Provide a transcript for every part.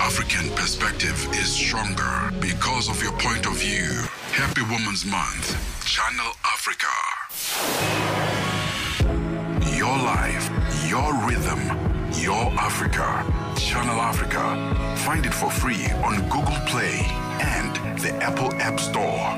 African perspective is stronger because of your point of view. Happy Women's Month. Channel Africa. Your life, your rhythm, your Africa. Channel Africa. Find it for free on Google Play and the Apple App Store.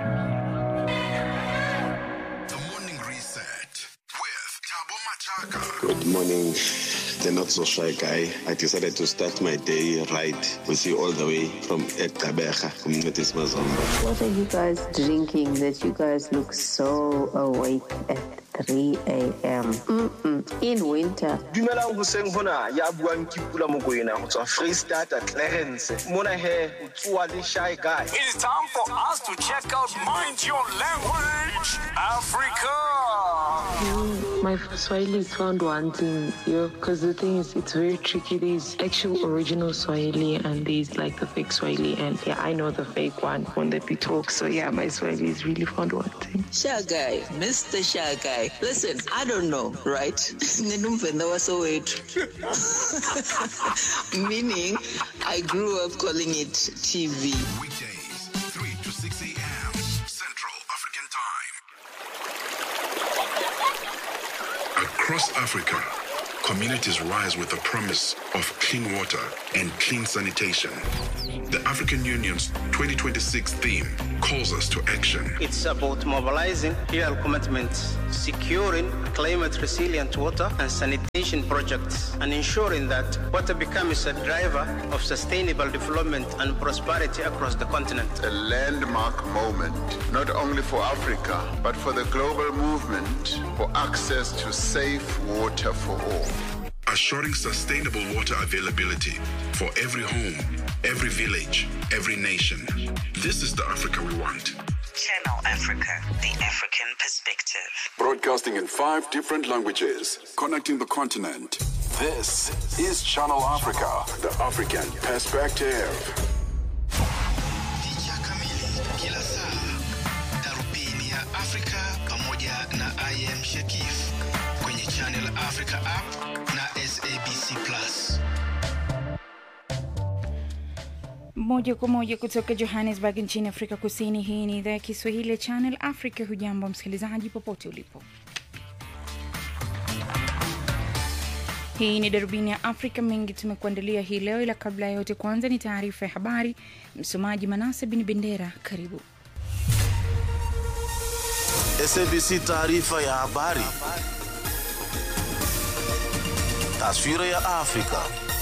The Morning Reset with Thabo Machaka. Good morning, the not so shy guy. I decided to start my day right with you all the way from Ekabeja, Communities Mazomba. What are you guys drinking that you guys look so awake at 3 a.m. In winter? Dumela Hussein hona ya buang ke Pula Mokoena go tswa Freestata Clarence. Mona he utswa le shy guy. It's time for us to check out Mind Your Language Africa. My Swahili is found wanting, because the thing is, it's very tricky. There's actual original Swahili and there's like the fake Swahili, and yeah, I know the fake one that we talk. So yeah, my Swahili is really found wanting. Shy guy, Mr. Shy guy. Listen, I don't know, right? Meaning, I grew up calling it TV. Weekdays, 3 to 6 a.m. Central African Time. Across Africa, communities rise with the promise of clean water and clean sanitation. The African Union's 2026 theme calls us to action. It's about mobilizing real commitments, securing climate-resilient water and sanitation projects, and ensuring that water becomes a driver of sustainable development and prosperity across the continent. A landmark moment, not only for Africa, but for the global movement for access to safe water for all. Assuring sustainable water availability for every home, every village, every nation. This is the Africa we want. Channel Africa, the African perspective. Broadcasting in 5 different languages, connecting the continent. This is Channel Africa, the African perspective. Picha kamili kila saa. Darubini ya Afrika pamoja na I am Shakif kwenye Channel Africa app na SABC Plus. Moja kwa moja kutoka Johannesburg nchini Afrika Kusini. Hii ni idhaa ya Kiswahili ya Channel Africa. Hujambo msikilizaji popote ulipo. Hii ni darubini ya Afrika, mengi tumekuandalia hii leo, ila kabla ya yote kwanza ni taarifa ya habari. Msomaji Manase bin Bendera, karibu. SABC taarifa ya habari. Taswira ya Afrika.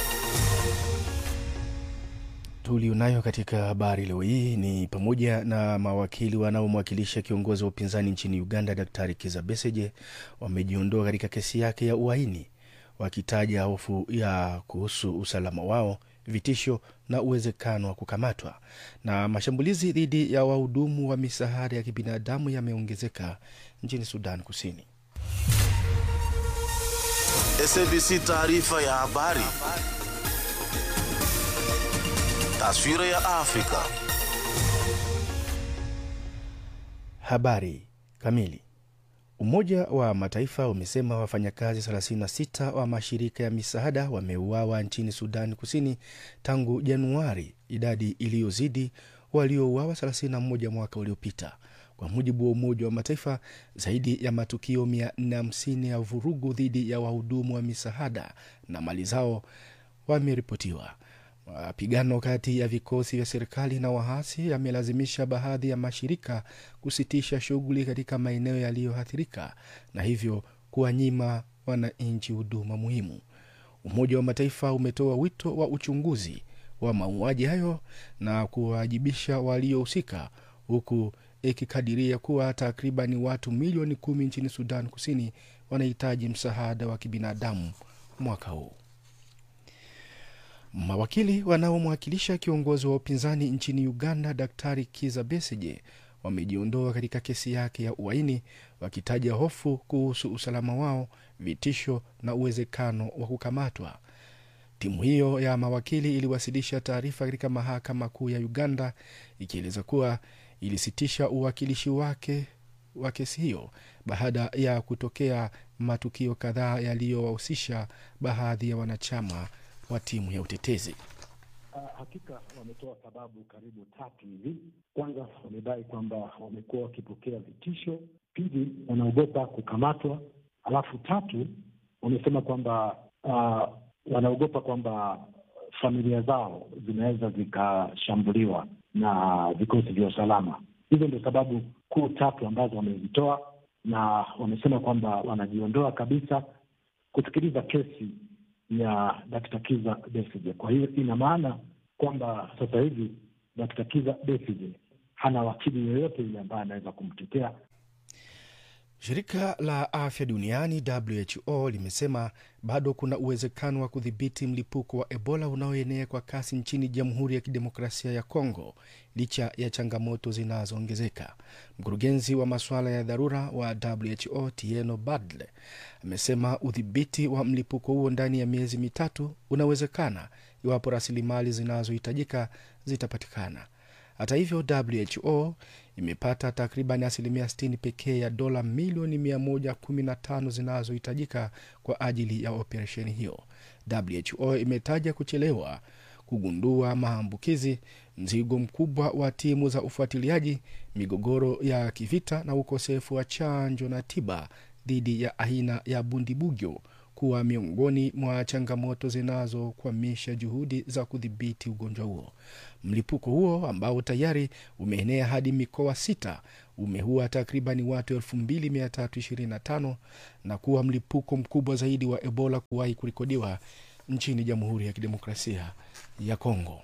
Tulionayo katika habari leo hii ni pamoja na mawakili wanaomwakilisha kiongozi wa upinzani nchini Uganda Daktari Kizza Besigye wamejiondoa katika kesi yake ya uhaini, wakitaja hofu ya kuhusu usalama wao, vitisho na uwezekano wa kukamatwa. Na mashambulizi dhidi ya wahudumu wa misaada ya kibinadamu yameongezeka nchini Sudan Kusini. SABC taarifa ya habari. Taswira ya Afrika. Habari kamili. Umoja wa Mataifa umesema wafanyakazi 36 wa mashirika ya misaada wameuawa nchini Sudan Kusini tangu Januari, idadi iliyozidi waliouawa 31 mwaka uliopita. Kwa mujibu wa Umoja wa Mataifa, zaidi ya matukio 450 ya vurugu dhidi ya wahudumu wa misaada na mali zao wameripotiwa. Mapigano kati ya vikosi vya serikali na waasi yamelazimisha baadhi ya mashirika kusitisha shughuli katika maeneo yaliyoathirika na hivyo kuwanyima wananchi huduma muhimu. Umoja wa Mataifa umetoa wito wa uchunguzi wa mauaji hayo na kuwajibisha waliohusika, huku ikikadiria kuwa takriban watu milioni 10 nchini Sudan Kusini wanahitaji msaada wa kibinadamu mwaka huu. Mawakili wanaomwakilisha kiongozi wa upinzani nchini Uganda Daktari Kizza Besigye wamejiondoa katika kesi yake ya uhaini, wakitaja hofu kuhusu usalama wao, vitisho na uwezekano wa kukamatwa. Timu hiyo ya mawakili iliwasilisha taarifa katika mahakama kuu ya Uganda ikieleza kuwa ilisitisha uwakilishi wake wa kesi hiyo baada ya kutokea matukio kadhaa yaliyowahusisha baadhi ya wanachama wa timu ya utetezi. hakika wametoa sababu karibu 3 hivi. Kwanza, wamedai kwamba wamekuwa wakipokea vitisho. Pili, wanaogopa kukamatwa. Alafu 3, wamesema kwamba wanaogopa kwamba familia zao zinaweza zikashambuliwa na vikosi vya usalama. Hizo ndio sababu kuu 3 ambazo wamezitoa, na wamesema kwamba wanajiondoa kabisa kusikiliza kesi ya Dr. Kizza Besigye. Kwa hiyo ina maana kwamba sasa hivi Dr. Kizza Besigye hana wakili yoyote yule ambaye anaweza kumtetea. Shirika la Afya Duniani WHO limesema bado kuna uwezekano wa kudhibiti mlipuko wa Ebola unaoenea kwa kasi nchini Jamhuri ya Kidemokrasia ya Kongo licha ya changamoto zinazoongezeka. Mkurugenzi wa masuala ya dharura wa WHO Tieno Badle amesema udhibiti wa mlipuko huo ndani ya miezi 3 unawezekana iwapo rasilimali zinazohitajika zitapatikana. Hata hivyo, WHO imepata takriban 60% pekee ya dola milioni 115 zinazohitajika kwa ajili ya operesheni hiyo. WHO imetaja kuchelewa kugundua maambukizi, mzigo mkubwa wa timu za ufuatiliaji, migogoro ya kivita na ukosefu wa chanjo na tiba dhidi ya aina ya bundibugyo kuwa miongoni mwa changamoto zinazokwamisha juhudi za kudhibiti ugonjwa huo. Mlipuko huo ambao tayari umeenea hadi mikoa 6 umeua takriban watu 2325 na kuwa mlipuko mkubwa zaidi wa Ebola kuwahi kurekodiwa nchini Jamhuri ya Kidemokrasia ya Kongo.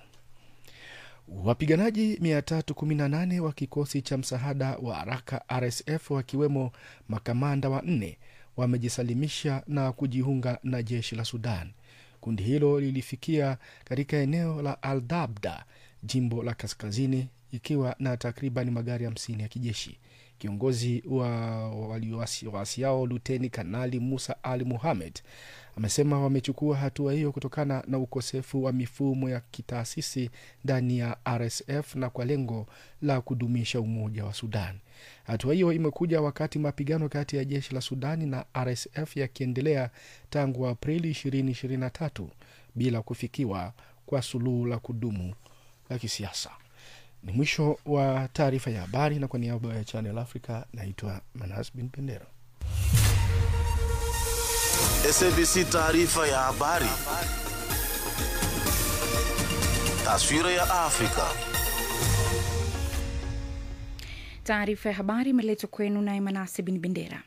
Wapiganaji 318 wa kikosi cha msaada wa haraka RSF wakiwemo makamanda 4 wamejisalimisha na kujiunga na jeshi la Sudan. Kundi hilo lilifikia katika eneo la Al-Dabda, jimbo la kaskazini, ikiwa na takriban magari 50 ya kijeshi. Kiongozi wa wasiao Luteni Kanali Musa Ali Mohamed amesema wamechukua hatua hiyo kutokana na ukosefu wa mifumo ya kitaasisi ndani ya RSF na kwa lengo la kudumisha umoja wa Sudan. Hatua hiyo imekuja wakati mapigano kati ya jeshi la Sudani na RSF yakiendelea tangu Aprili 2023 bila kufikiwa kwa suluhu la kudumu la kisiasa. Ni mwisho wa taarifa ya habari, na kwa niaba ya Channel Africa naitwa Manas bin Bendera. SABC taarifa ya habari. Taswira ya Afrika. Taarifa ya habari imeletwa kwenu na Manas bin Bendera.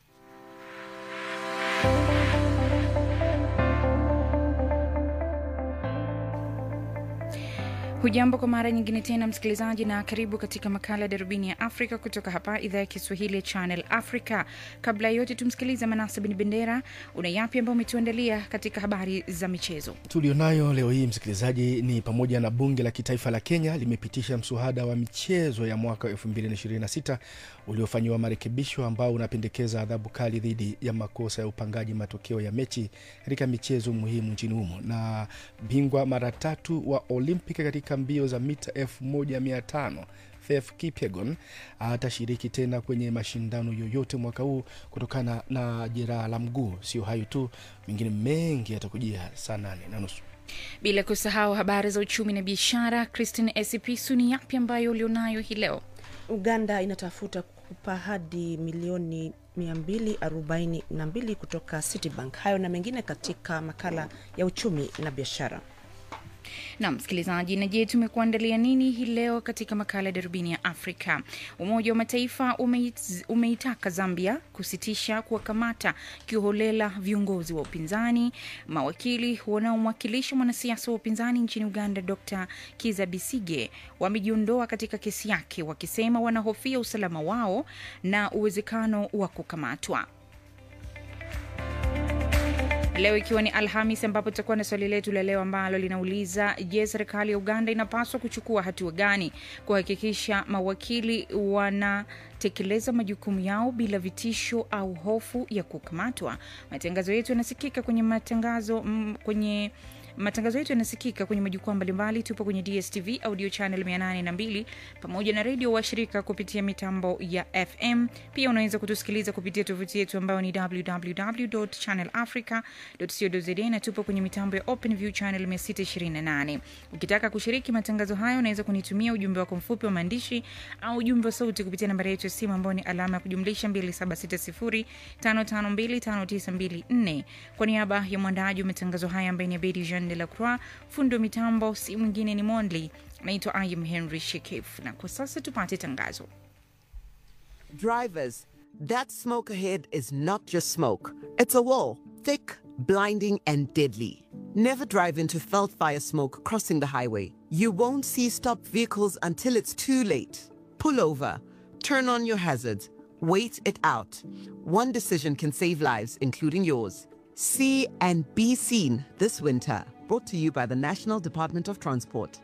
Hujambo kwa mara nyingine tena msikilizaji, na karibu katika makala Darubini ya Afrika kutoka hapa idhaa ya Kiswahili ya Channel Africa. Kabla yote tumsikilize Manase bin Bendera, una yapi ambao umetuandalia katika habari za michezo. Tulionayo leo hii msikilizaji ni pamoja na bunge la kitaifa la Kenya limepitisha mswada wa michezo ya mwaka 2026 uliofanywa marekebisho ambao unapendekeza adhabu kali dhidi ya makosa ya upangaji matokeo ya mechi katika michezo muhimu nchini humo. Na bingwa mara 3 wa Olympic katika mbio za mita 1500 Faith Kipyegon atashiriki tena kwenye mashindano yoyote mwaka huu kutokana na jeraha la mguu. Sio hayo tu, mengine mengi yatakujia saa 8:30. Bila kusahau habari za uchumi na biashara. Christine Esipisu, ni yapi ambayo ulionayo hii leo? Uganda inatafuta kukupa hadi milioni 242 kutoka Citibank. Hayo na mengine katika makala ya uchumi na biashara. Na msikilizaji, na je, tumekuandalia nini hii leo katika makala ya Darubini ya Afrika? Umoja wa Mataifa umeitaka Zambia kusitisha kuwakamata kiholela viongozi wa upinzani. Mawakili wanaomwakilisha mwanasiasa wa upinzani nchini Uganda Dr. Kizza Besigye wamejiondoa katika kesi yake, wakisema wanahofia usalama wao na uwezekano wa kukamatwa. Leo ikiwa ni Alhamisi, ambapo tutakuwa na swali letu la leo ambalo linauliza, je, serikali ya Uganda inapaswa kuchukua hatua gani kuhakikisha mawakili wanatekeleza majukumu yao bila vitisho au hofu ya kukamatwa? Matangazo yetu yanasikika kwenye Matangazo yetu yanasikika kwenye majukwaa mbalimbali. Tupo kwenye DSTV audio channel 802 pamoja na radio washirika kupitia mitambo ya FM. Pia unaweza kutusikiliza kupitia tovuti yetu ambayo ni www.channelafrica.co.za na tupo kwenye mitambo ya OpenView channel 628. Ukitaka kushiriki matangazo hayo unaweza kunitumia ujumbe wako mfupi wa maandishi au ujumbe wa sauti kupitia nambari yetu ya simu ambayo ni alama ya kujumlisha 2760552592. Kwa niaba ya mwandaji wa matangazo haya ambaye ni Abedi Jean de la Croix, fundo mitambo si mwingine ni Mondli. Naitwa Ayim Henry Shekif na kwa sasa tupate tangazo. Drivers, that smoke ahead is not just smoke. It's a wall, thick, blinding and deadly. Never drive into felt fire smoke crossing the highway. You won't see stopped vehicles until it's too late. Pull over, turn on your hazards, wait it out. One decision can save lives, including yours. See and be seen this winter. Brought to you by the National Department of Transport.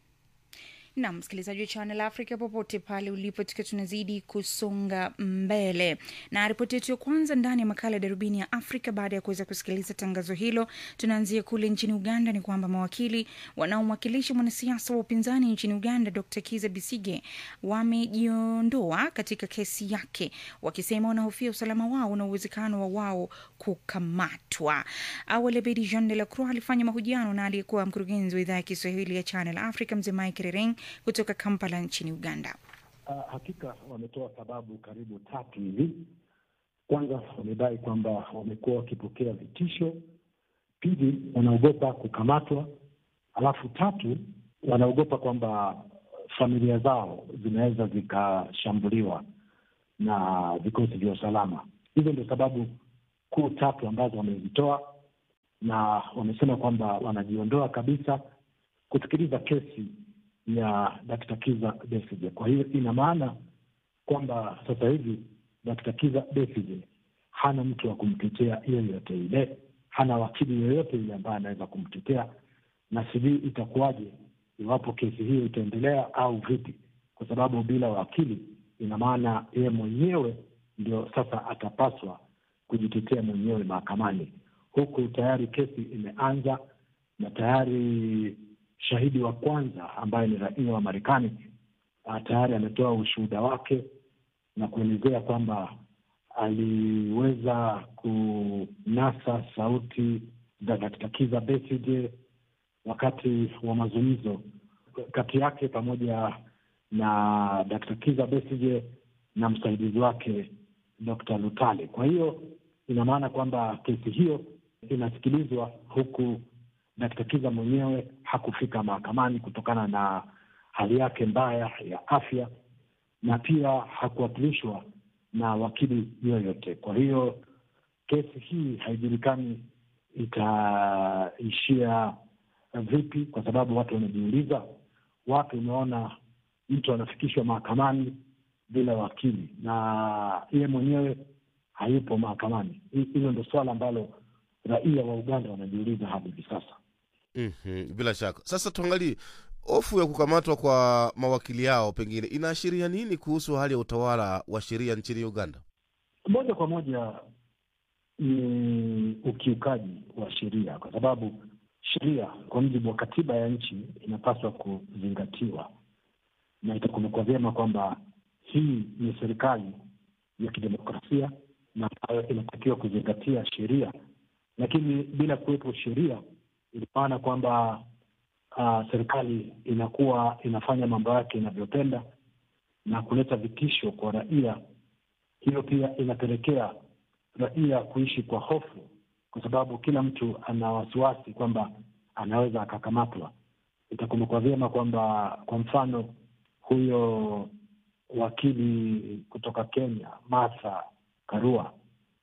Na msikilizaji wa Channel Africa popote pale ulipo, tukiwa tunazidi kusonga mbele na ripoti yetu ya kwanza ndani ya makala ya Darubini ya Afrika. Baada ya kuweza kusikiliza tangazo hilo, tunaanzia kule nchini Uganda. Ni kwamba mawakili wanaomwakilisha mwanasiasa wa upinzani nchini Uganda Dr. Kizza Besigye wamejiondoa katika kesi yake, wakisema wanahofia usalama wao na uwezekano wa wao kukamatwa. Awali Abedi Jean de la Croix alifanya mahojiano na aliyekuwa mkurugenzi wa idhaa ya Kiswahili ya Channel Africa Mzee Mike Rereng kutoka Kampala nchini Uganda. Hakika wametoa sababu karibu 3 hivi. Kwanza wamedai kwamba wamekuwa wakipokea vitisho. Pili, wanaogopa kukamatwa. Alafu 3, wanaogopa kwamba familia zao zinaweza zikashambuliwa na vikosi vya usalama. Hizo ndio sababu kuu 3 ambazo wamezitoa, na wamesema kwamba wanajiondoa kabisa kusikiliza kesi ya Dr. Kizza Besigye. Kwa hiyo ina maana kwamba sasa hivi Dr. Kizza Besigye hana mtu wa kumtetea yeyote ile, hana wakili yeyote ile ambaye anaweza kumtetea, na sijui itakuwaje iwapo kesi hiyo itaendelea au vipi, kwa sababu bila wakili ina maana yeye mwenyewe ndio sasa atapaswa kujitetea mwenyewe mahakamani, huku tayari kesi imeanza na tayari shahidi wa kwanza ambaye ni raia wa Marekani tayari ametoa ushuhuda wake na kuelezea kwamba aliweza kunasa sauti za Dr. Kizza Besigye wakati wa mazungumzo kati yake pamoja na Dr. Kizza Besigye na msaidizi wake Dr. Lutale. Kwa hiyo ina maana kwamba kesi hiyo inasikilizwa huku Dr. Kizza mwenyewe hakufika mahakamani kutokana na hali yake mbaya ya afya, na pia hakuwakilishwa na wakili yoyote. Kwa hiyo kesi hii haijulikani itaishia vipi, kwa sababu watu wanajiuliza, watu unaona mtu anafikishwa mahakamani bila wakili na yeye mwenyewe hayupo mahakamani. Hilo ndio swala ambalo raia wa Uganda wanajiuliza hadi hivi sasa. Bila shaka. Sasa tuangalie hofu ya kukamatwa kwa mawakili yao, pengine inaashiria nini kuhusu hali ya utawala wa sheria nchini Uganda? Moja kwa moja ni ukiukaji wa sheria, kwa sababu sheria kwa mujibu wa katiba ya nchi inapaswa kuzingatiwa, na itakumbukwa vyema kwamba hii ni serikali ya kidemokrasia na inatakiwa kuzingatia sheria, lakini bila kuwepo sheria ina maana kwamba serikali inakuwa inafanya mambo yake inavyopenda na kuleta vitisho kwa raia. Hiyo pia inapelekea raia kuishi kwa hofu, kwa sababu kila mtu ana wasiwasi kwamba anaweza akakamatwa. Itakumbukwa vyema kwamba kwa mfano huyo wakili kutoka Kenya Martha Karua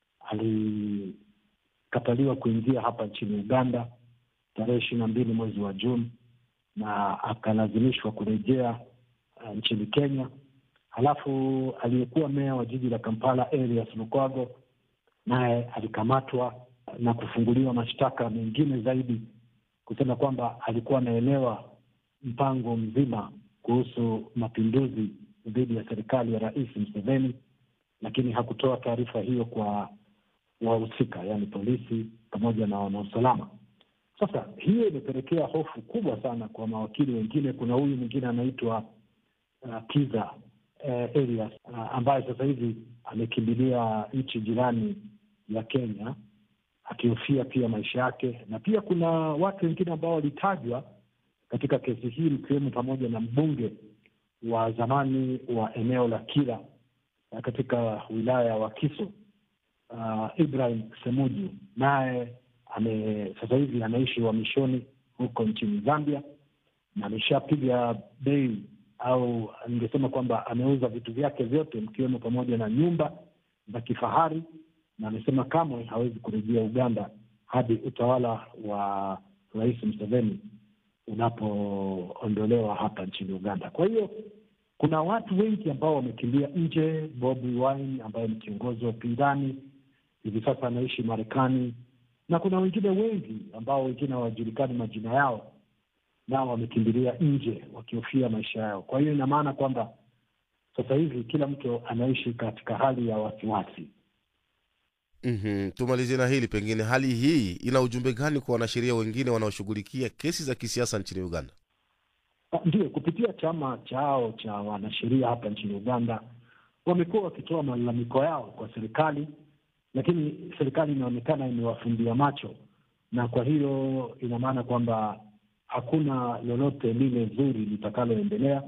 alikataliwa kuingia hapa nchini Uganda tarehe 22 mwezi wa Juni na akalazimishwa kurejea nchini Kenya. Halafu aliyekuwa meya wa jiji la Kampala Elias Lukwago naye alikamatwa na kufunguliwa mashtaka mengine zaidi, kusema kwamba alikuwa anaelewa mpango mzima kuhusu mapinduzi dhidi ya serikali ya Rais Museveni, lakini hakutoa taarifa hiyo kwa wahusika, yani polisi pamoja na wanausalama. Sasa hiyo imepelekea hofu kubwa sana kwa mawakili wengine. Kuna huyu mwingine anaitwa Kiza Elias ambaye sasa hivi amekimbilia nchi jirani ya Kenya akihofia pia maisha yake, na pia kuna watu wengine ambao walitajwa katika kesi hii, mkiwemo pamoja na mbunge wa zamani wa eneo la Kira katika wilaya ya Wakiso, Ibrahim Semuju, naye sasa hivi anaishi uhamishoni huko nchini Zambia, na ameshapiga bei, au ningesema kwamba ameuza vitu vyake vyote, mkiwemo pamoja na nyumba za kifahari, na amesema kamwe hawezi kurejea Uganda hadi utawala wa Rais Museveni unapoondolewa hapa nchini Uganda. Kwa hiyo kuna watu wengi ambao wamekimbia nje. Bobi Wine ambaye ni kiongozi wa upinzani hivi sasa anaishi Marekani, na kuna wengine wengi ambao wengine hawajulikani majina yao, nao wamekimbilia nje wakihofia maisha yao. Kwa hiyo ina maana kwamba sasa hivi kila mtu anaishi katika hali ya wasiwasi. Tumalizie na hili, pengine hali hii ina ujumbe gani kwa wanasheria wengine wanaoshughulikia kesi za kisiasa nchini Uganda? Ndio, kupitia chama chao cha wanasheria hapa nchini Uganda wamekuwa wakitoa malalamiko yao kwa serikali, lakini serikali inaonekana imewafumbia macho, na kwa hiyo ina maana kwamba hakuna lolote lile zuri litakaloendelea,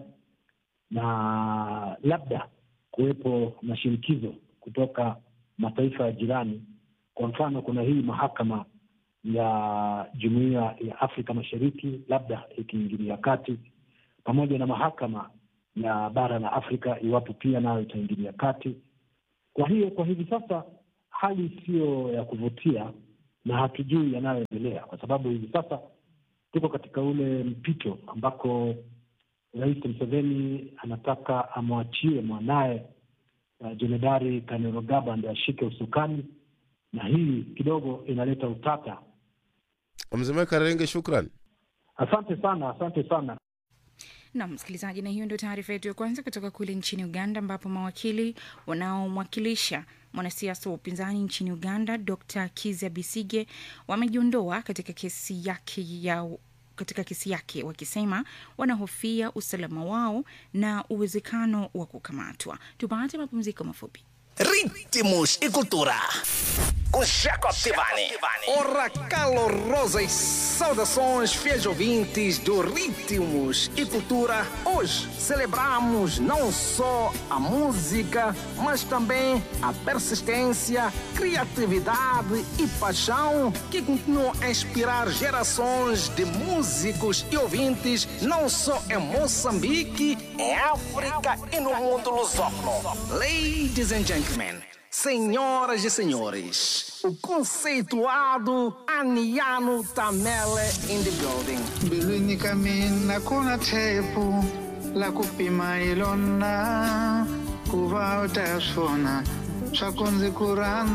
na labda kuwepo na shinikizo kutoka mataifa ya jirani. Kwa mfano, kuna hii mahakama ya Jumuiya ya Afrika Mashariki labda ikiingilia kati, pamoja na mahakama ya bara la Afrika iwapo pia nayo itaingilia kati. Kwa hiyo kwa hivi sasa hali sio ya kuvutia na hatujui yanayoendelea, kwa sababu hivi sasa tuko katika ule mpito ambako Rais Museveni anataka amwachie mwanaye Jenerali Kainerugaba ndiye ashike usukani, na hii kidogo inaleta utata. Mzee Karenge, shukrani. Asante sana. Na msikilizaji, na hiyo ndio taarifa yetu ya kwanza kutoka kule nchini Uganda, ambapo mawakili wanaomwakilisha mwanasiasa wa upinzani nchini Uganda Dr. Kizza Besigye wamejiondoa katika kesi yake wakisema wanahofia usalama wao na uwezekano wa kukamatwa. Tupate mapumziko mafupi. Ritmos e cultura com Jacob Tivani. Ora, calorosas saudações, fiéis ouvintes do Ritmos e Cultura. Hoje celebramos não só a música, mas também a persistência, criatividade e paixão que continuam a inspirar gerações de músicos e ouvintes, não só em Moçambique, em África e no mundo lusófono. Ladies and gentlemen, senhoras e senhores, o conceituado Aniano Tamele in the building. Bilwini kamina kuna tepu la kupima ilona kuva utasona chakunzi kurana.